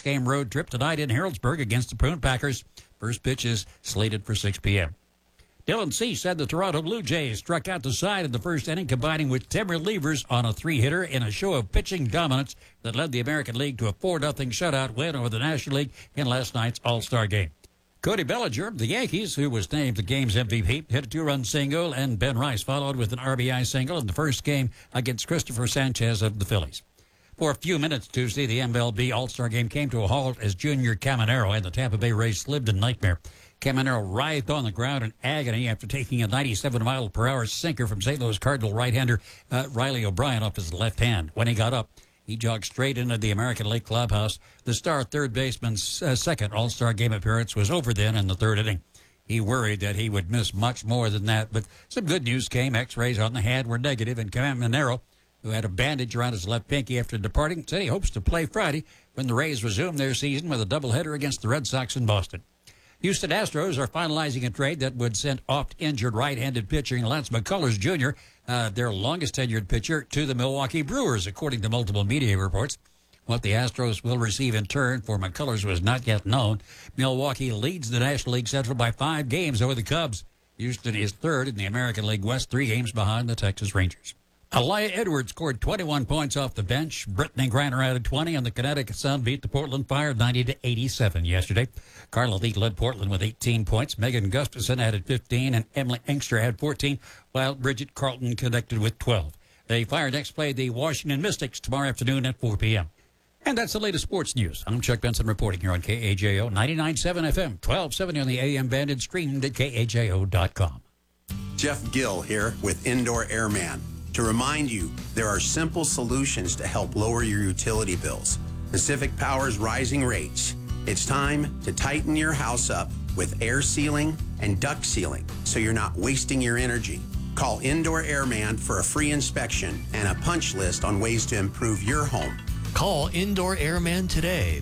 six-game road trip tonight in Harrodsburg against the Prune Packers. First pitch is slated for 6 p.m. Dylan Cease said the Toronto Blue Jays struck out the side in the first inning, combining with 10 relievers on a three-hitter in a show of pitching dominance that led the American League to a 4-0 shutout win over the National League in last night's All-Star game. Cody Bellinger, the Yankees, who was named the game's MVP, hit a 2-run single, and Ben Rice followed with an RBI single in the first game against Christopher Sanchez of the Phillies. For a few minutes Tuesday, the MLB All-Star game came to a halt as Junior Caminero and the Tampa Bay Rays lived in nightmare. Caminero writhed on the ground in agony after taking a 97-mile-per-hour sinker from St. Louis Cardinal right-hander Riley O'Brien off his left hand. When he got up, he jogged straight into the American League clubhouse. The star third baseman's second All-Star game appearance was over then in the third inning. He worried that he would miss much more than that, but some good news came. X-rays on the hand were negative, and Caminero, who had a bandage around his left pinky after departing, said he hopes to play Friday when the Rays resume their season with a doubleheader against the Red Sox in Boston. Houston Astros are finalizing a trade that would send oft-injured right-handed pitcher Lance McCullers Jr., their longest-tenured pitcher, to the Milwaukee Brewers, according to multiple media reports. What the Astros will receive in turn for McCullers was not yet known. Milwaukee leads the National League Central by 5 games over the Cubs. Houston is third in the American League West, 3 games behind the Texas Rangers. Elijah Edwards scored 21 points off the bench. Brittany Griner added 20, and the Connecticut Sun beat the Portland Fire 90-87 yesterday. Carla Lee led Portland with 18 points. Megan Gustafson added 15, and Emily Engster had 14, while Bridget Carlton connected with 12. The Fire next play the Washington Mystics tomorrow afternoon at 4 p.m. And that's the latest sports news. I'm Chuck Benson reporting here on KAJO 99.7 FM, 1270 on the AM band, and streamed at KAJO.com. Jeff Gill here with Indoor Airman. To remind you, there are simple solutions to help lower your utility bills. Pacific Power's rising rates. It's time to tighten your house up with air sealing and duct sealing so you're not wasting your energy. Call Indoor Airman for a free inspection and a punch list on ways to improve your home. Call Indoor Airman today,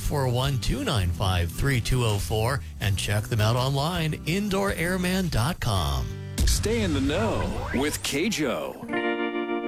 541-295-3204, and check them out online, indoorairman.com. Stay in the know with KJO.